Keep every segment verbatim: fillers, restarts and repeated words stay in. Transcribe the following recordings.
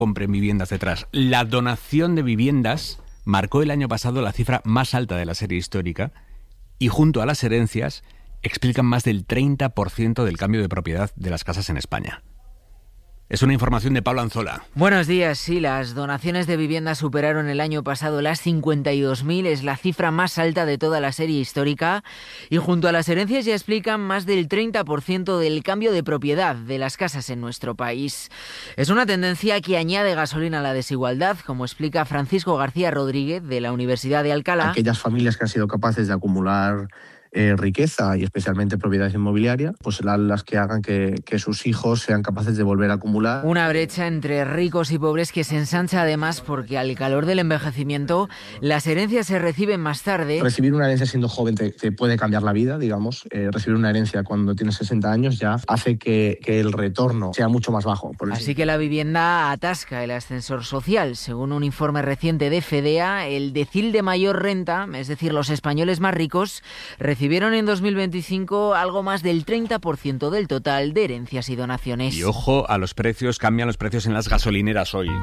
compren viviendas detrás. La donación de viviendas marcó el año pasado la cifra más alta de la serie histórica y junto a las herencias explican más del treinta por ciento del cambio de propiedad de las casas en España. Es una información de Pablo Anzola. Buenos días. Sí, las donaciones de vivienda superaron el año pasado las cincuenta y dos mil. Es la cifra más alta de toda la serie histórica. Y junto a las herencias ya explican más del treinta por ciento del cambio de propiedad de las casas en nuestro país. Es una tendencia que añade gasolina a la desigualdad, como explica Francisco García Rodríguez de la Universidad de Alcalá. Aquellas familias que han sido capaces de acumular Eh, riqueza y especialmente propiedad inmobiliaria, pues serán las que hagan que, que sus hijos sean capaces de volver a acumular. Una brecha entre ricos y pobres que se ensancha además porque al calor del envejecimiento las herencias se reciben más tarde. Recibir una herencia siendo joven te, te puede cambiar la vida, digamos. Eh, recibir una herencia cuando tienes sesenta años ya hace que, que el retorno sea mucho más bajo. Por Así que la vivienda atasca el ascensor social. Según un informe reciente de FEDEA, el decil de mayor renta, es decir, los españoles más ricos, recibieron en dos mil veinticinco algo más del treinta por ciento del total de herencias y donaciones. Y ojo a los precios, cambian los precios en las gasolineras hoy.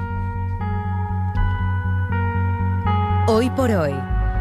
Hoy por hoy.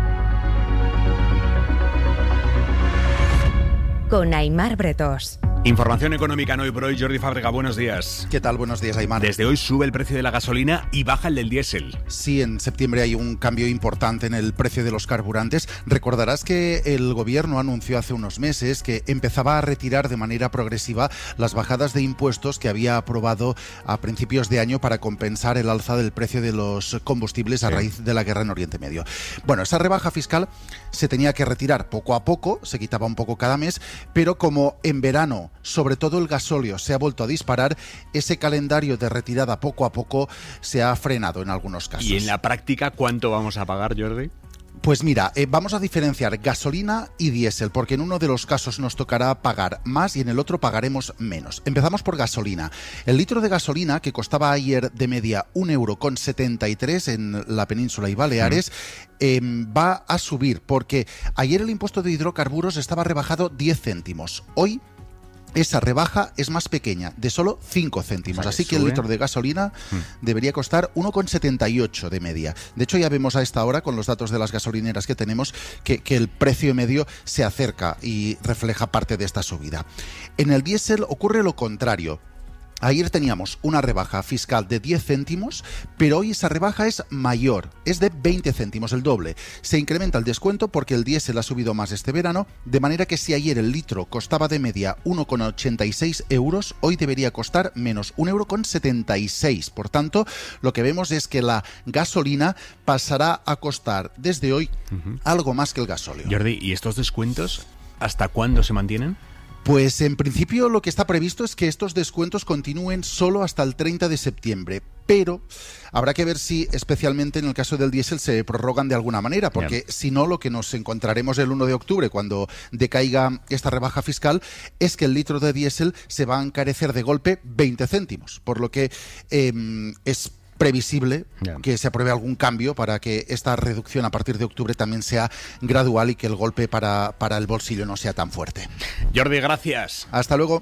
Con Aimar Bretós. Información económica en Hoy por Hoy. Jordi Fábrega, buenos días. ¿Qué tal? Buenos días, Aimar. Desde hoy sube el precio de la gasolina y baja el del diésel. Sí, en septiembre hay un cambio importante en el precio de los carburantes. Recordarás que el gobierno anunció hace unos meses que empezaba a retirar de manera progresiva las bajadas de impuestos que había aprobado a principios de año para compensar el alza del precio de los combustibles a sí. raíz de la guerra en Oriente Medio. Bueno, esa rebaja fiscal se tenía que retirar poco a poco, se quitaba un poco cada mes, pero como en verano sobre todo el gasóleo se ha vuelto a disparar, ese calendario de retirada poco a poco se ha frenado en algunos casos. ¿Y en la práctica cuánto vamos a pagar, Jordi? Pues mira, eh, vamos a diferenciar gasolina y diésel, porque en uno de los casos nos tocará pagar más y en el otro pagaremos menos. Empezamos por gasolina. El litro de gasolina, que costaba ayer de media un euro con setenta y tres en la península y Baleares, mm. eh, va a subir, porque ayer el impuesto de hidrocarburos estaba rebajado diez céntimos. Hoy esa rebaja es más pequeña, de solo cinco céntimos. Vale, así que sube. El litro de gasolina hmm. debería costar uno con setenta y ocho de media. De hecho, ya vemos a esta hora, con los datos de las gasolineras que tenemos, que, que el precio medio se acerca y refleja parte de esta subida. En el diésel ocurre lo contrario. Ayer teníamos una rebaja fiscal de diez céntimos, pero hoy esa rebaja es mayor, es de veinte céntimos, el doble. Se incrementa el descuento porque el diésel ha subido más este verano, de manera que si ayer el litro costaba de media uno con ochenta y seis euros, hoy debería costar menos un euro con setenta y seis. Por tanto, lo que vemos es que la gasolina pasará a costar desde hoy uh-huh. algo más que el gasóleo. Jordi, ¿y estos descuentos hasta cuándo se mantienen? Pues en principio lo que está previsto es que estos descuentos continúen solo hasta el treinta de septiembre, pero habrá que ver si, especialmente en el caso del diésel, se prorrogan de alguna manera, porque yeah. si no, lo que nos encontraremos el uno de octubre, cuando decaiga esta rebaja fiscal, es que el litro de diésel se va a encarecer de golpe veinte céntimos, por lo que eh, es previsible yeah. que se apruebe algún cambio para que esta reducción a partir de octubre también sea gradual y que el golpe para, para el bolsillo no sea tan fuerte. Jordi, gracias. Hasta luego.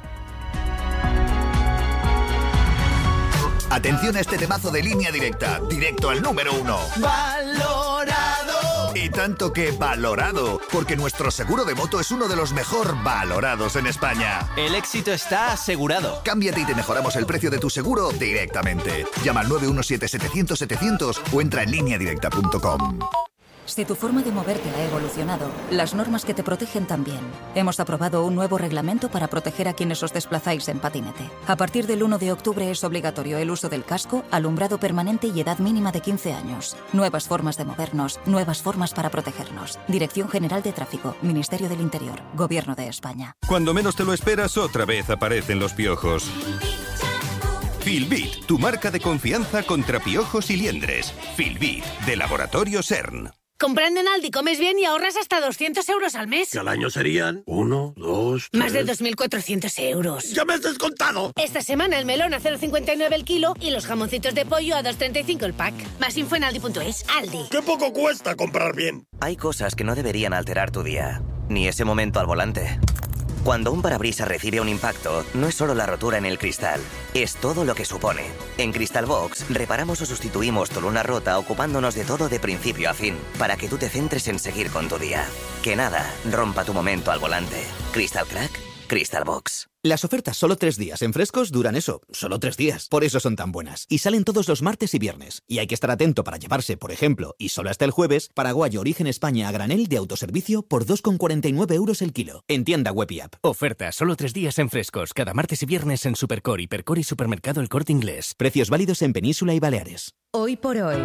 Atención a este temazo de Línea Directa, directo al número uno. ¡Valorado! Y tanto que valorado, porque nuestro seguro de moto es uno de los mejor valorados en España. El éxito está asegurado. Cámbiate y te mejoramos el precio de tu seguro directamente. Llama al nueve uno siete setecientos setecientos o entra en línea directa punto com. Si tu forma de moverte ha evolucionado, las normas que te protegen también. Hemos aprobado un nuevo reglamento para proteger a quienes os desplazáis en patinete. A partir del uno de octubre es obligatorio el uso del casco, alumbrado permanente y edad mínima de quince años. Nuevas formas de movernos, nuevas formas para protegernos. Dirección General de Tráfico, Ministerio del Interior, Gobierno de España. Cuando menos te lo esperas, otra vez aparecen los piojos. Filbit, tu marca de confianza contra piojos y liendres. Filbit, de Laboratorio CERN. Comprando en Aldi comes bien y ahorras hasta doscientos euros al mes. Que al año serían uno, dos, tres... Más de dos mil cuatrocientos euros. ¡Ya me has descontado! Esta semana el melón a cero coma cincuenta y nueve el kilo y los jamoncitos de pollo a dos coma treinta y cinco el pack. Más info en aldi punto es. Aldi. ¡Qué poco cuesta comprar bien! Hay cosas que no deberían alterar tu día. Ni ese momento al volante. Cuando un parabrisas recibe un impacto, no es solo la rotura en el cristal, es todo lo que supone. En Crystal Box, reparamos o sustituimos tu luna rota ocupándonos de todo de principio a fin, para que tú te centres en seguir con tu día. Que nada rompa tu momento al volante. Crystal Crack, Crystal Box. Las ofertas solo tres días en Frescos duran eso, solo tres días. Por eso son tan buenas. Y salen todos los martes y viernes. Y hay que estar atento para llevarse, por ejemplo, y solo hasta el jueves, paraguayo origen España a granel de autoservicio por dos con cuarenta y nueve euros el kilo. En tienda web y app. Oferta solo tres días en Frescos, cada martes y viernes en Supercore, Hipercore y Supermercado El Corte Inglés. Precios válidos en Península y Baleares. Hoy por hoy.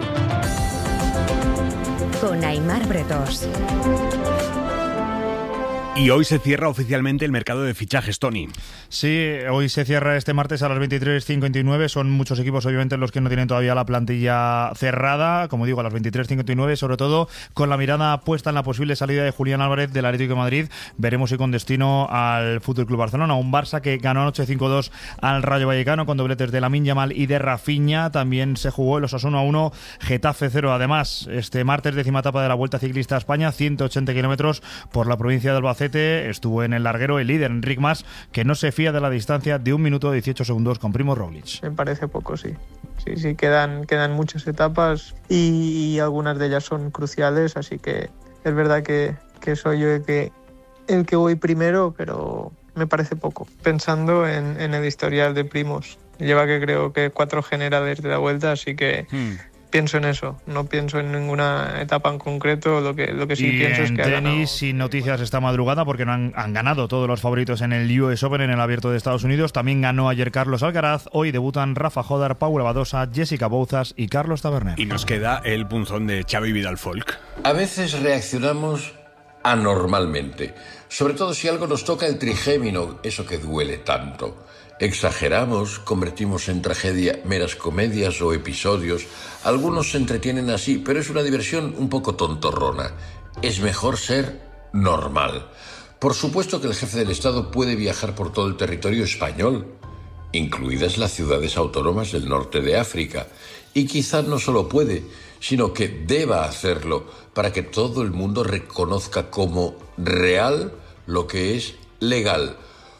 Con Aimar Bretos. Y hoy se cierra oficialmente el mercado de fichajes, Tony. Sí, hoy se cierra este martes a las veintitrés cincuenta y nueve. Son muchos equipos, obviamente, los que no tienen todavía la plantilla cerrada. Como digo, a las veintitrés cincuenta y nueve, sobre todo con la mirada puesta en la posible salida de Julián Álvarez del Atlético de Madrid. Veremos si con destino al F C Barcelona. Un Barça que ganó anoche cinco dos al Rayo Vallecano con dobletes de Lamine Yamal y de Rafinha. También se jugó el Osasuna uno, Getafe cero. Además, este martes, décima etapa de la Vuelta Ciclista a España, ciento ochenta kilómetros por la provincia de Albacete. Estuvo en el larguero el líder, Enric Mas, que no se fía de la distancia de un minuto dieciocho segundos con Primož Roglič. Me parece poco, sí. Sí, sí, quedan, quedan muchas etapas y, y algunas de ellas son cruciales, así que es verdad que, que soy yo el que, el que voy primero, pero me parece poco. Pensando en, en el historial de Primož, lleva que creo que cuatro generales de la Vuelta, así que... Hmm. Pienso en eso, no pienso en ninguna etapa en concreto, lo que, lo que sí y pienso es que... en tenis, sin noticias esta madrugada, porque no han, han ganado todos los favoritos en el U S Open, en el Abierto de Estados Unidos. También ganó ayer Carlos Alcaraz. Hoy debutan Rafa Jodar, Paula Badosa, Jessica Bouzas y Carlos Taberner. Y nos queda el punzón de Xavi Vidal Folk. A veces reaccionamos anormalmente, sobre todo si algo nos toca el trigémino, eso que duele tanto. Exageramos, convertimos en tragedia meras comedias o episodios. Algunos se entretienen así, pero es una diversión un poco tontorrona. Es mejor ser normal. Por supuesto que el jefe del Estado puede viajar por todo el territorio español, incluidas las ciudades autónomas del norte de África. Y quizás no solo puede, sino que deba hacerlo para que todo el mundo reconozca como real lo que es legal.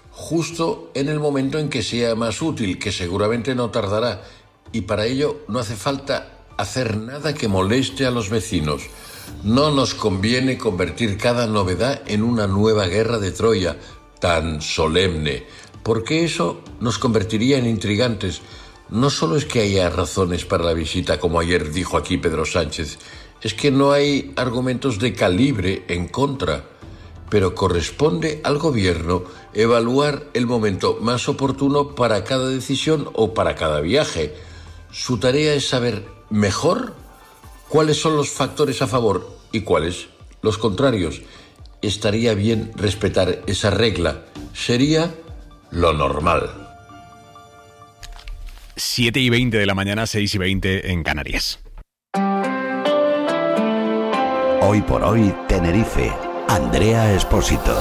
Justo en el momento en que sea más útil, que seguramente no tardará, y para ello no hace falta hacer nada que moleste a los vecinos. No nos conviene convertir cada novedad en una nueva guerra de Troya, tan solemne, porque eso nos convertiría en intrigantes. No solo es que haya razones para la visita, como ayer dijo aquí Pedro Sánchez, es que no hay argumentos de calibre en contra. Pero corresponde al gobierno evaluar el momento más oportuno para cada decisión o para cada viaje. Su tarea es saber mejor cuáles son los factores a favor y cuáles los contrarios. Estaría bien respetar esa regla. Sería lo normal. siete y veinte de la mañana, seis y veinte en Canarias. Hoy por hoy, Tenerife. Andrea Espósito.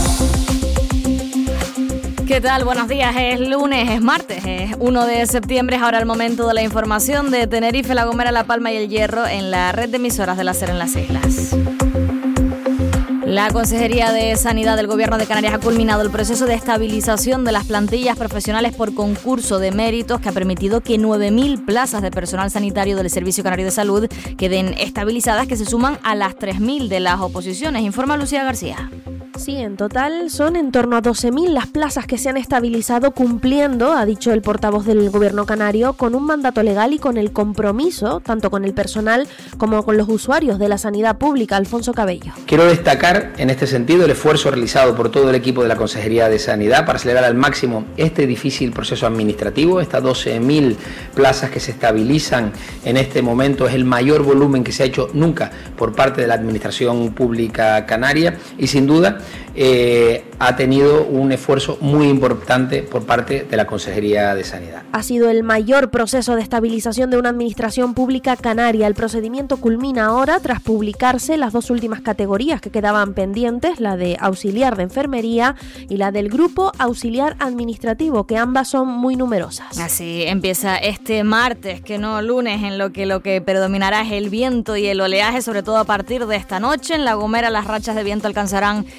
¿Qué tal? Buenos días. Es lunes, es martes, es uno de septiembre. Es ahora el momento de la información de Tenerife, La Gomera, La Palma y El Hierro en la red de emisoras de la SER en las islas. La Consejería de Sanidad del Gobierno de Canarias ha culminado el proceso de estabilización de las plantillas profesionales por concurso de méritos que ha permitido que nueve mil plazas de personal sanitario del Servicio Canario de Salud queden estabilizadas, que se suman a las tres mil de las oposiciones, informa Lucía García. Sí, en total son en torno a doce mil las plazas que se han estabilizado cumpliendo, ha dicho el portavoz del Gobierno canario, con un mandato legal y con el compromiso, tanto con el personal como con los usuarios de la sanidad pública. Alfonso Cabello. Quiero destacar en este sentido el esfuerzo realizado por todo el equipo de la Consejería de Sanidad para acelerar al máximo este difícil proceso administrativo. Estas doce mil plazas que se estabilizan en este momento es el mayor volumen que se ha hecho nunca por parte de la Administración Pública Canaria y sin duda Eh, ha tenido un esfuerzo muy importante por parte de la Consejería de Sanidad. Ha sido el mayor proceso de estabilización de una administración pública canaria. El procedimiento culmina ahora tras publicarse las dos últimas categorías que quedaban pendientes, la de auxiliar de enfermería y la del grupo auxiliar administrativo, que ambas son muy numerosas. Así empieza este martes, que no lunes, en lo que lo que predominará es el viento y el oleaje, sobre todo a partir de esta noche. En La Gomera las rachas de viento alcanzarán los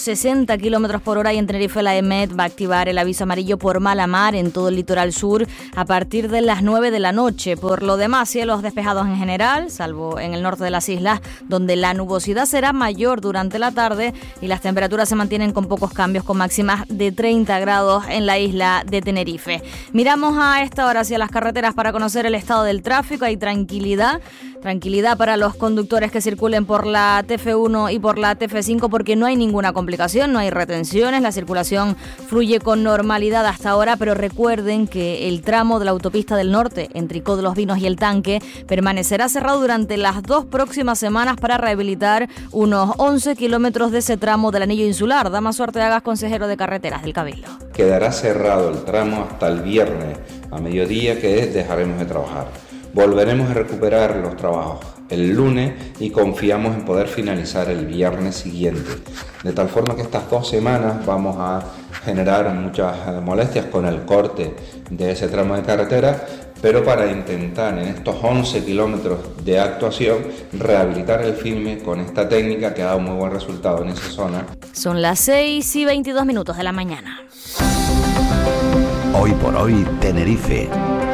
sesenta kilómetros por hora y en Tenerife la EMET va a activar el aviso amarillo por mala mar en todo el litoral sur a partir de las nueve de la noche. Por lo demás, cielos despejados en general, salvo en el norte de las islas, donde la nubosidad será mayor durante la tarde y las temperaturas se mantienen con pocos cambios, con máximas de treinta grados en la isla de Tenerife. Miramos a esta hora hacia las carreteras para conocer el estado del tráfico. Hay tranquilidad, tranquilidad para los conductores que circulen por la T F uno y por la T F cinco porque no hay ninguna complicación, no hay retenciones, la circulación fluye con normalidad hasta ahora, pero recuerden que el tramo de la autopista del norte entre Icó de los Vinos y el Tanque permanecerá cerrado durante las dos próximas semanas para rehabilitar unos once kilómetros de ese tramo del anillo insular. Damaso Arteaga, consejero de carreteras del Cabildo. Quedará cerrado el tramo hasta el viernes a mediodía, que dejaremos de trabajar. Volveremos a recuperar los trabajos el lunes y confiamos en poder finalizar el viernes siguiente. De tal forma que estas dos semanas vamos a generar muchas molestias con el corte de ese tramo de carretera, pero para intentar en estos once kilómetros de actuación rehabilitar el filme con esta técnica que ha dado muy buen resultado en esa zona. Son las seis y veintidós minutos de la mañana. Hoy por hoy, Tenerife.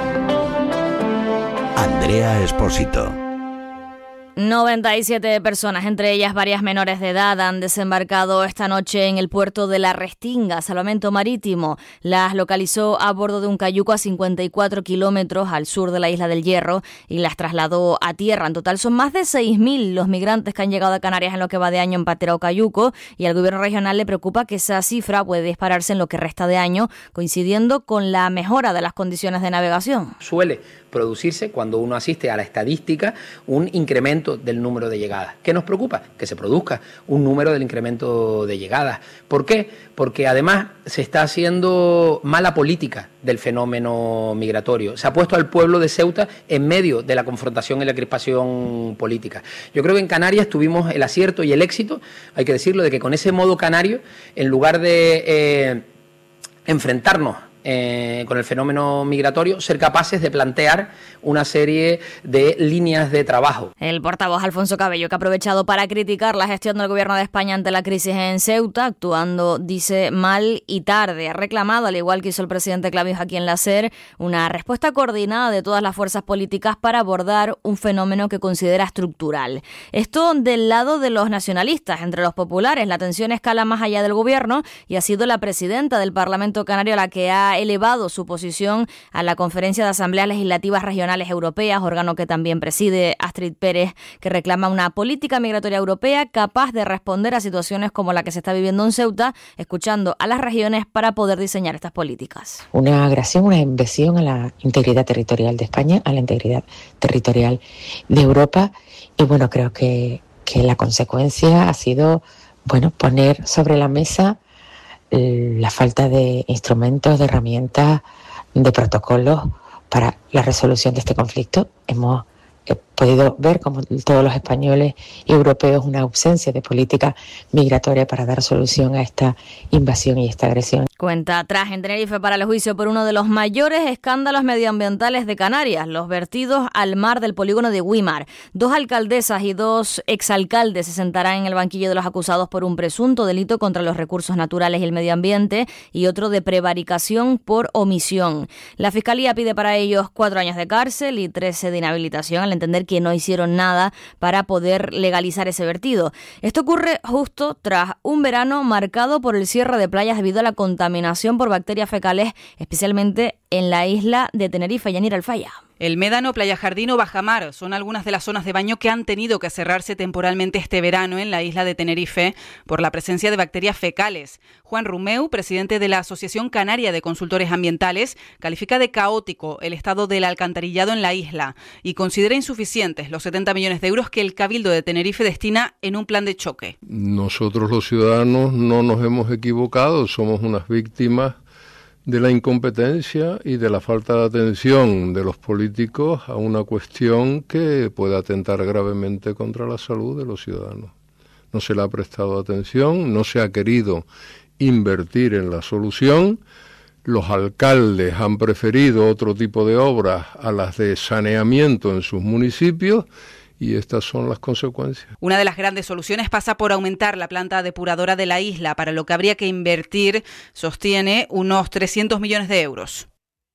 Andrea Espósito. noventa y siete personas, entre ellas varias menores de edad, han desembarcado esta noche en el puerto de La Restinga. Salvamento Marítimo las localizó a bordo de un cayuco a cincuenta y cuatro kilómetros al sur de la isla del Hierro y las trasladó a tierra. En total son más de seis mil los migrantes que han llegado a Canarias en lo que va de año en patera o cayuco, y al gobierno regional le preocupa que esa cifra puede dispararse en lo que resta de año, coincidiendo con la mejora de las condiciones de navegación. Suele producirse, cuando uno asiste a la estadística, un incremento del número de llegadas. ¿Qué nos preocupa? Que se produzca un número del incremento de llegadas. ¿Por qué? Porque además se está haciendo mala política del fenómeno migratorio. Se ha puesto al pueblo de Ceuta en medio de la confrontación y la crispación política. Yo creo que en Canarias tuvimos el acierto y el éxito, hay que decirlo, de que con ese modo canario, en lugar de eh, enfrentarnos Eh, con el fenómeno migratorio, ser capaces de plantear una serie de líneas de trabajo. El portavoz Alfonso Cabello, que ha aprovechado para criticar la gestión del gobierno de España ante la crisis en Ceuta, actuando, dice, mal y tarde. Ha reclamado, al igual que hizo el presidente Clavijo aquí en la SER, una respuesta coordinada de todas las fuerzas políticas para abordar un fenómeno que considera estructural. Esto del lado de los nacionalistas. Entre los populares, la tensión escala más allá del gobierno y ha sido la presidenta del Parlamento Canario la que ha elevado su posición a la Conferencia de Asambleas Legislativas Regionales Europeas, órgano que también preside Astrid Pérez, que reclama una política migratoria europea capaz de responder a situaciones como la que se está viviendo en Ceuta, escuchando a las regiones para poder diseñar estas políticas. Una agresión, una invasión a la integridad territorial de España, a la integridad territorial de Europa, y bueno, creo que, que la consecuencia ha sido, bueno, poner sobre la mesa la falta de instrumentos, de herramientas, de protocolos para la resolución de este conflicto. Hemos He podido ver, como todos los españoles y europeos, una ausencia de política migratoria para dar solución a esta invasión y esta agresión. Cuenta atrás en Tenerife para el juicio por uno de los mayores escándalos medioambientales de Canarias, los vertidos al mar del polígono de Güímar. Dos alcaldesas y dos exalcaldes se sentarán en el banquillo de los acusados por un presunto delito contra los recursos naturales y el medio ambiente y otro de prevaricación por omisión. La Fiscalía pide para ellos cuatro años de cárcel y trece de inhabilitación, al entender que no hicieron nada para poder legalizar ese vertido. Esto ocurre justo tras un verano marcado por el cierre de playas debido a la contaminación por bacterias fecales, especialmente en la isla de Tenerife. Yanira Alfaya. El Médano, Playa Jardín o Bajamar son algunas de las zonas de baño que han tenido que cerrarse temporalmente este verano en la isla de Tenerife por la presencia de bacterias fecales. Juan Rumeu, presidente de la Asociación Canaria de Consultores Ambientales, califica de caótico el estado del alcantarillado en la isla y considera insuficientes los setenta millones de euros que el Cabildo de Tenerife destina en un plan de choque. Nosotros los ciudadanos no nos hemos equivocado, somos unas víctimas de la incompetencia y de la falta de atención de los políticos a una cuestión que puede atentar gravemente contra la salud de los ciudadanos. No se le ha prestado atención, no se ha querido invertir en la solución. Los alcaldes han preferido otro tipo de obras a las de saneamiento en sus municipios y estas son las consecuencias. Una de las grandes soluciones pasa por aumentar la planta depuradora de la isla, para lo que habría que invertir, sostiene, unos trescientos millones de euros.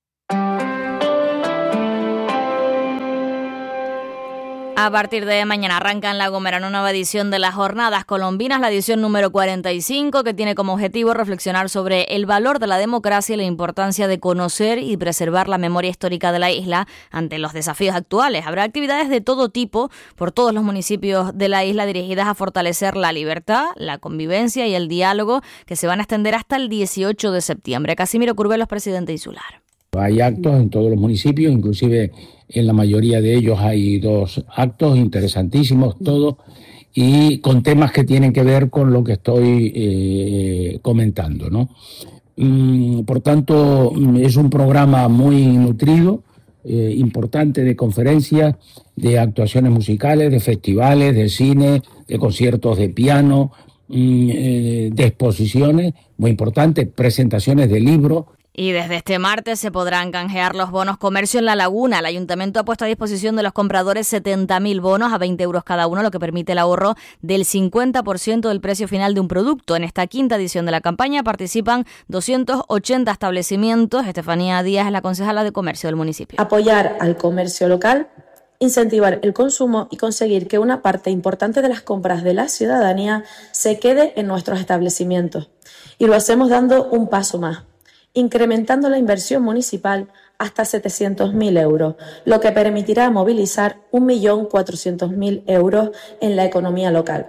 A partir de mañana arranca en La Gomera una nueva edición de las Jornadas Colombinas, la edición número cuarenta y cinco, que tiene como objetivo reflexionar sobre el valor de la democracia y la importancia de conocer y preservar la memoria histórica de la isla ante los desafíos actuales. Habrá actividades de todo tipo por todos los municipios de la isla dirigidas a fortalecer la libertad, la convivencia y el diálogo, que se van a extender hasta el dieciocho de septiembre. Casimiro Curvelos, presidente insular. Hay actos en todos los municipios, inclusive en la mayoría de ellos hay dos actos interesantísimos, todos, y con temas que tienen que ver con lo que estoy eh, comentando, ¿no? Mm, por tanto, es un programa muy nutrido, eh, importante, de conferencias, de actuaciones musicales, de festivales, de cine, de conciertos de piano, mm, eh, de exposiciones, muy importantes, presentaciones de libros. Y desde este martes se podrán canjear los bonos comercio en La Laguna. El ayuntamiento ha puesto a disposición de los compradores setenta mil bonos a veinte euros cada uno, lo que permite el ahorro del cincuenta por ciento del precio final de un producto. En esta quinta edición de la campaña participan doscientos ochenta establecimientos. Estefanía Díaz es la concejala de comercio del municipio. Apoyar al comercio local, incentivar el consumo y conseguir que una parte importante de las compras de la ciudadanía se quede en nuestros establecimientos. Y lo hacemos dando un paso más, incrementando la inversión municipal hasta setecientos mil euros, lo que permitirá movilizar un millón cuatrocientos mil euros en la economía local.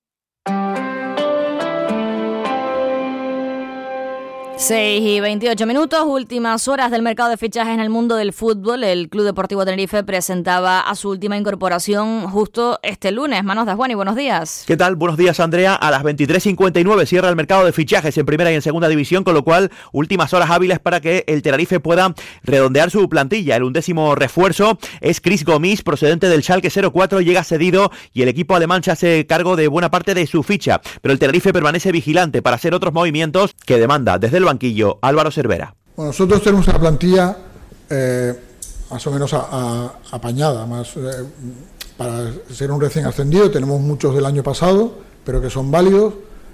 seis y veintiocho minutos, últimas horas del mercado de fichajes en el mundo del fútbol. El Club Deportivo Tenerife presentaba a su última incorporación justo este lunes. Manos de Juan y buenos días. ¿Qué tal? Buenos días, Andrea. A las veintitrés cincuenta y nueve cierra el mercado de fichajes en primera y en segunda división, con lo cual últimas horas hábiles para que el Tenerife pueda redondear su plantilla. El undécimo refuerzo es Chris Gomis, procedente del Schalke cero cuatro, llega cedido y el equipo alemán se hace cargo de buena parte de su ficha. Pero el Tenerife permanece vigilante para hacer otros movimientos que demanda desde el banquillo Álvaro Cervera. Bueno, nosotros tenemos una plantilla eh, más o menos a, a, apañada, más eh, para ser un recién ascendido. Tenemos muchos del año pasado, pero que son válidos.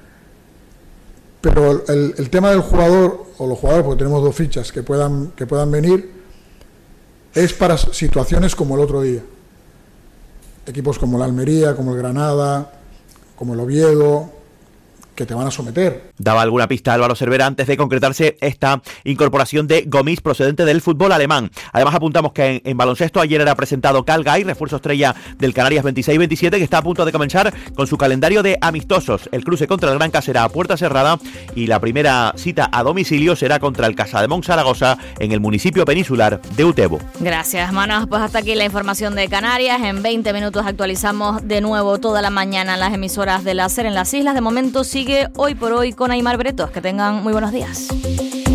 Pero el, el tema del jugador, o los jugadores, porque tenemos dos fichas que puedan, que puedan venir, es para situaciones como el otro día. Equipos como la Almería, como el Granada, como el Oviedo, que te van a someter. Daba alguna pista Álvaro Cervera antes de concretarse esta incorporación de Gomis, procedente del fútbol alemán. Además apuntamos que en, en baloncesto ayer era presentado Cal Gay, refuerzo estrella del Canarias veintiséis veintisiete, que está a punto de comenzar con su calendario de amistosos. El cruce contra el Granca será a puerta cerrada y la primera cita a domicilio será contra el Casademont Zaragoza en el municipio peninsular de Utebo. Gracias, Manos. Pues hasta aquí la información de Canarias. En veinte minutos actualizamos de nuevo toda la mañana las emisoras de la SER en las islas. De momento sigue Hoy por Hoy con Aimar Bretos. Que tengan muy buenos días.